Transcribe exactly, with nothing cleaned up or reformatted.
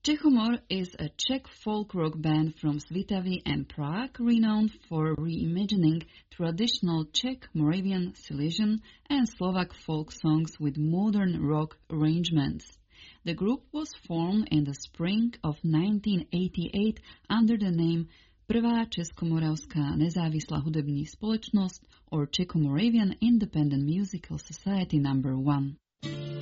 Čechomor is a Czech folk rock band from Svitavy and Prague, renowned for reimagining traditional Czech, Moravian, Silesian, and Slovak folk songs with modern rock arrangements. The group was formed in the spring of nineteen eighty-eight under the name Prvá Českomoravská nezávislá hudební společnost or Czech-Moravian Independent Musical Society number one.